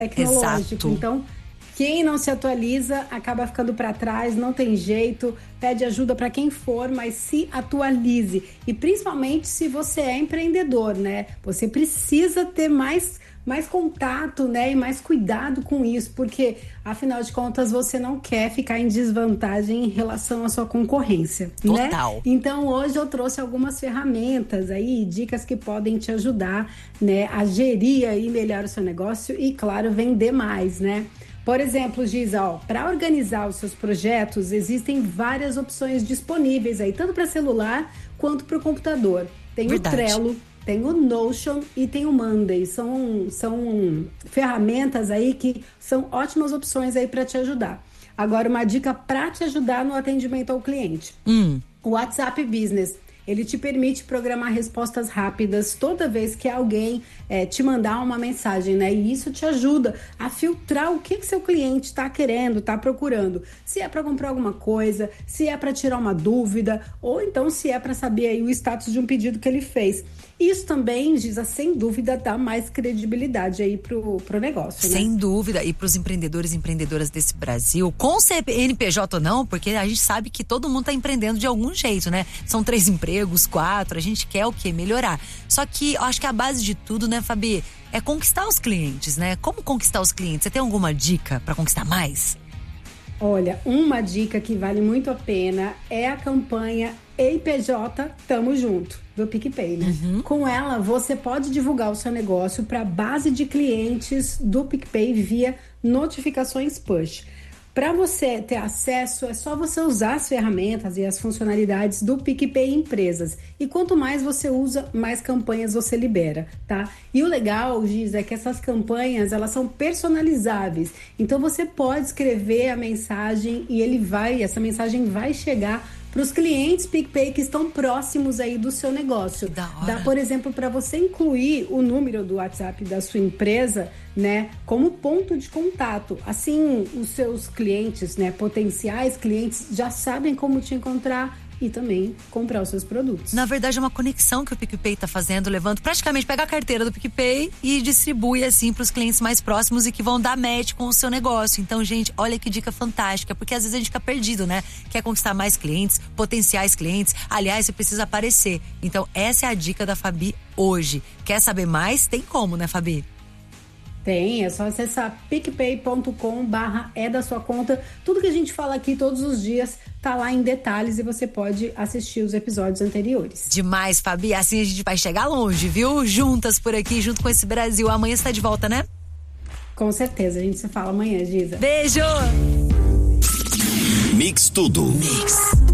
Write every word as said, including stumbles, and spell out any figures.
tecnológico. Exato. Então, quem não se atualiza acaba ficando para trás, não tem jeito, pede ajuda para quem for, mas se atualize. E principalmente se você é empreendedor, né? Você precisa ter mais, mais contato, né? E mais cuidado com isso, porque afinal de contas você não quer ficar em desvantagem em relação à sua concorrência, Total. né? Então hoje eu trouxe algumas ferramentas aí, dicas que podem te ajudar, né? A gerir aí melhor o seu negócio e, claro, vender mais, né? Por exemplo, Giza, para organizar os seus projetos, existem várias opções disponíveis aí, tanto para celular quanto para o computador. Tem Verdade. o Trello, tem o Notion e tem o Monday. São, são ferramentas aí que são ótimas opções aí para te ajudar. Agora, uma dica para te ajudar no atendimento ao cliente. Hum. O WhatsApp Business. Ele te permite programar respostas rápidas toda vez que alguém é, te mandar uma mensagem, né? E isso te ajuda a filtrar o que, que seu cliente está querendo, está procurando. Se é para comprar alguma coisa, se é para tirar uma dúvida, ou então se é para saber aí o status de um pedido que ele fez. Isso também, Giza, sem dúvida, dá mais credibilidade aí pro, pro negócio, né? Sem dúvida. E pros empreendedores e empreendedoras desse Brasil, com C N P J ou não, porque a gente sabe que todo mundo tá empreendendo de algum jeito, né? São três empregos, quatro, a gente quer o quê? Melhorar. Só que eu acho que a base de tudo, né, Fabi, é conquistar os clientes, né? Como conquistar os clientes? Você tem alguma dica para conquistar mais? Olha, uma dica que vale muito a pena é a campanha Ei P J, Tamo Junto, do PicPay, né? Uhum. Com ela, você pode divulgar o seu negócio para a base de clientes do PicPay via notificações push. Para você ter acesso, é só você usar as ferramentas e as funcionalidades do PicPay Empresas. E quanto mais você usa, mais campanhas você libera, tá? E o legal, Giz, é que essas campanhas, elas são personalizáveis. Então você pode escrever a mensagem e ele vai, essa mensagem vai chegar para os clientes PicPay que estão próximos aí do seu negócio. Que da hora. Dá, por exemplo, para você incluir o número do WhatsApp da sua empresa, né, como ponto de contato. Assim, os seus clientes, né, potenciais clientes, já sabem como te encontrar e também comprar os seus produtos. Na verdade, é uma conexão que o PicPay tá fazendo, levando praticamente, pega a carteira do PicPay e distribui assim para os clientes mais próximos e que vão dar match com o seu negócio. Então, gente, olha que dica fantástica, porque às vezes a gente fica perdido, né? Quer conquistar mais clientes, potenciais clientes. Aliás, você precisa aparecer. Então, essa é a dica da Fabi hoje. Quer saber mais? Tem como, né, Fabi? Tem, é só acessar picpay ponto com barra é da sua conta. Tudo que a gente fala aqui todos os dias tá lá em detalhes e você pode assistir os episódios anteriores. Demais, Fabi. Assim a gente vai chegar longe, viu? Juntas por aqui, junto com esse Brasil. Amanhã você tá de volta, né? Com certeza, a gente se fala amanhã, Giza. Beijo! Mix Tudo. Mix.